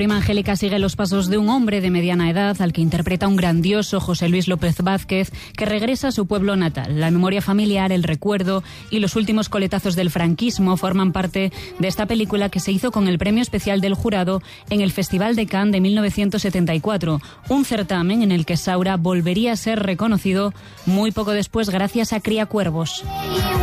Prima Angélica sigue los pasos de un hombre de mediana edad al que interpreta un grandioso José Luis López Vázquez, que regresa a su pueblo natal. La memoria familiar, el recuerdo y los últimos coletazos del franquismo forman parte de esta película, que se hizo con el premio especial del jurado en el Festival de Cannes de 1974, un certamen en el que Saura volvería a ser reconocido muy poco después gracias a Criacuervos.